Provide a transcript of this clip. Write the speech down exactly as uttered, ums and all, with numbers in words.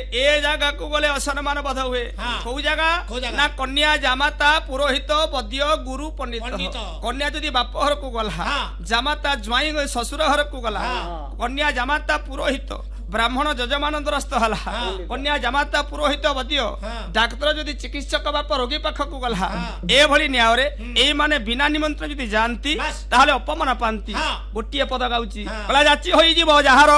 ए जगह को गले असम्मान बध हुए कौ जगह ना कन्या जामाता पुरोहित बद्य गुरु पंडित कन्या जदि बाप घर को गला जामाता ज्वाई ससुर घर को गला कन्या जामाता पुरोहित ब्राह्मण जजमान द्रस्त हला कन्या जामाता पुरोहित बद्य डाक्तर जदि चिकित्सक बाप रोगी पाख को गला ए भली न्याय रे एई माने बिना निमंत्रण जदि जानती ताहले अपमान पांती गोटिए पद गाउची कला जाची होई जीव जहार